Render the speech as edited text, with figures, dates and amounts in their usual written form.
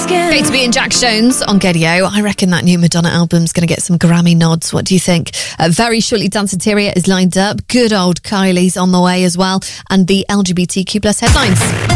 skin. Great to be in Jack Jones on Gaydio. I reckon that new Madonna album's going to get some Grammy nods. What do you think? Very shortly, Danceteria is lined up. Good old Kylie's on the way as well. And the LGBTQ+ headlines.